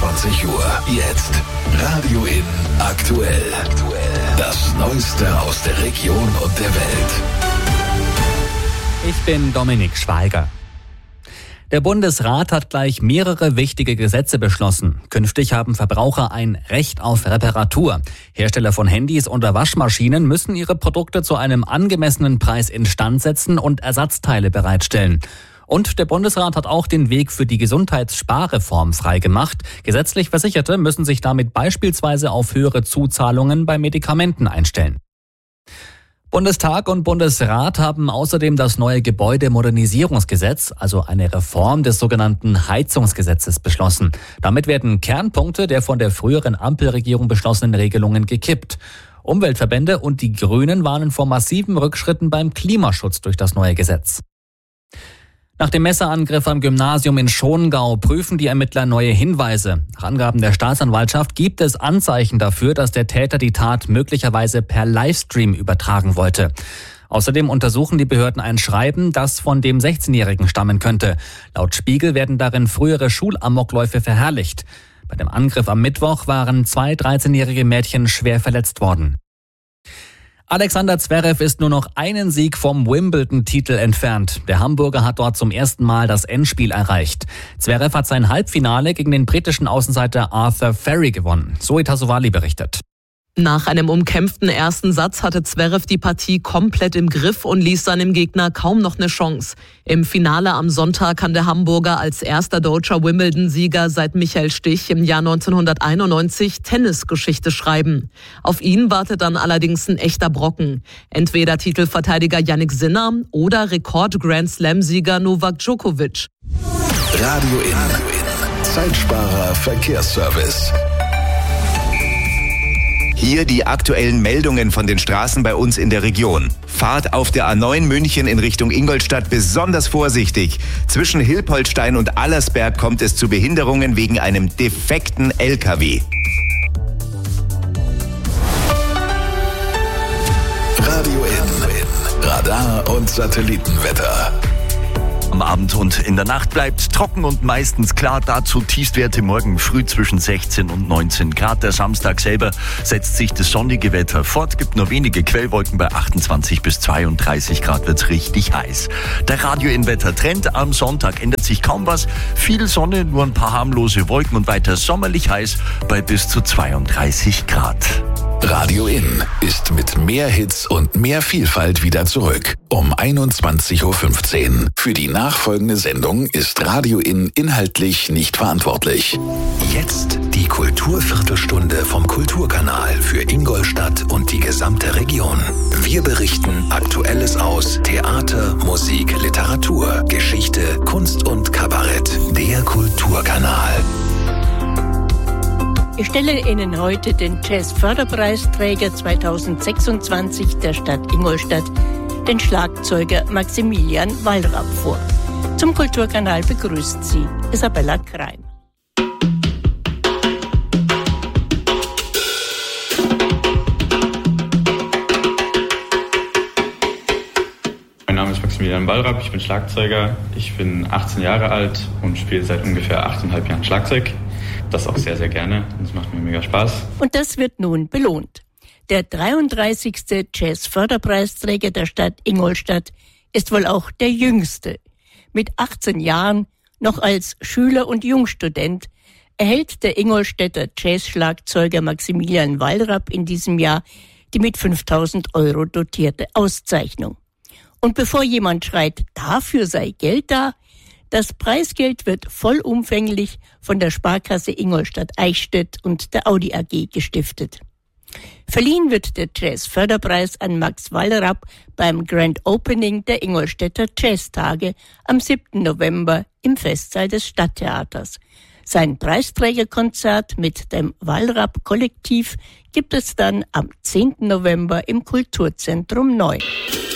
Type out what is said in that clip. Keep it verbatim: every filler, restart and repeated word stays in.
einundzwanzig Uhr. Jetzt Radio In aktuell. Das Neueste aus der Region und der Welt. Ich bin Dominik Schweiger. Der Bundesrat hat gleich mehrere wichtige Gesetze beschlossen. Künftig haben Verbraucher ein Recht auf Reparatur. Hersteller von Handys oder Waschmaschinen müssen ihre Produkte zu einem angemessenen Preis instand setzen und Ersatzteile bereitstellen. Und der Bundesrat hat auch den Weg für die Gesundheitssparreform freigemacht. Gesetzlich Versicherte müssen sich damit beispielsweise auf höhere Zuzahlungen bei Medikamenten einstellen. Bundestag und Bundesrat haben außerdem das neue Gebäudemodernisierungsgesetz, also eine Reform des sogenannten Heizungsgesetzes, beschlossen. Damit werden Kernpunkte der von der früheren Ampelregierung beschlossenen Regelungen gekippt. Umweltverbände und die Grünen warnen vor massiven Rückschritten beim Klimaschutz durch das neue Gesetz. Nach dem Messerangriff am Gymnasium in Schongau prüfen die Ermittler neue Hinweise. Nach Angaben der Staatsanwaltschaft gibt es Anzeichen dafür, dass der Täter die Tat möglicherweise per Livestream übertragen wollte. Außerdem untersuchen die Behörden ein Schreiben, das von dem sechzehnjährigen stammen könnte. Laut Spiegel werden darin frühere Schulamokläufe verherrlicht. Bei dem Angriff am Mittwoch waren zwei dreizehnjährige Mädchen schwer verletzt worden. Alexander Zverev ist nur noch einen Sieg vom Wimbledon-Titel entfernt. Der Hamburger hat dort zum ersten Mal das Endspiel erreicht. Zverev hat sein Halbfinale gegen den britischen Außenseiter Arthur Ferry gewonnen. Zoe Tassovali berichtet. Nach einem umkämpften ersten Satz hatte Zverev die Partie komplett im Griff und ließ seinem Gegner kaum noch eine Chance. Im Finale am Sonntag kann der Hamburger als erster deutscher Wimbledon-Sieger seit Michael Stich im Jahr neunzehnhunderteinundneunzig Tennisgeschichte schreiben. Auf ihn wartet dann allerdings ein echter Brocken. Entweder Titelverteidiger Jannik Sinner oder Rekord-Grand-Slam-Sieger Novak Djokovic. Radio In. Zeitsparer Verkehrsservice. Hier die aktuellen Meldungen von den Straßen bei uns in der Region. Fahrt auf der A neun München in Richtung Ingolstadt besonders vorsichtig. Zwischen Hilpoltstein und Allersberg kommt es zu Behinderungen wegen einem defekten L K W. Radio In. Radar und Satellitenwetter. Am Abend und in der Nacht bleibt trocken und meistens klar. Dazu Tiefstwerte morgen früh zwischen sechzehn und neunzehn Grad. Der Samstag selber setzt sich das sonnige Wetter fort. Gibt nur wenige Quellwolken. Bei achtundzwanzig bis zweiunddreißig Grad wird's richtig heiß. Der Radio-In-Wetter-Trend am Sonntag ändert sich kaum was. Viel Sonne, nur ein paar harmlose Wolken und weiter sommerlich heiß bei bis zu zweiunddreißig Grad. Radio In ist mit mehr Hits und mehr Vielfalt wieder zurück. Um einundzwanzig Uhr fünfzehn. Für die nachfolgende Sendung ist Radio In inhaltlich nicht verantwortlich. Jetzt die Kulturviertelstunde vom Kulturkanal für Ingolstadt und die gesamte Region. Wir berichten Aktuelles aus Theater, Musik, Literatur, Geschichte, Kunst und Kabarett. Der Kulturkanal. Ich stelle Ihnen heute den Jazz-Förderpreisträger zweitausendsechsundzwanzig der Stadt Ingolstadt, den Schlagzeuger Maximilian Wallrapp, vor. Zum Kulturkanal begrüßt Sie Isabella Krein. Mein Name ist Maximilian Wallrapp, ich bin Schlagzeuger. Ich bin achtzehn Jahre alt und spiele seit ungefähr achteinhalb Jahren Schlagzeug. Das auch sehr, sehr gerne. Das macht mir mega Spaß. Und das wird nun belohnt. Der dreiunddreißigste Jazz-Förderpreisträger der Stadt Ingolstadt ist wohl auch der jüngste. Mit achtzehn Jahren, noch als Schüler und Jungstudent, erhält der Ingolstädter Jazz-Schlagzeuger Maximilian Wallrapp in diesem Jahr die mit fünftausend Euro dotierte Auszeichnung. Und bevor jemand schreit, dafür sei Geld da, das Preisgeld wird vollumfänglich von der Sparkasse Ingolstadt-Eichstätt und der Audi A G gestiftet. Verliehen wird der Jazz-Förderpreis an Max Wallrapp beim Grand Opening der Ingolstädter Jazztage am siebten November im Festsaal des Stadttheaters. Sein Preisträgerkonzert mit dem Wallrapp-Kollektiv gibt es dann am zehnten November im Kulturzentrum Neu.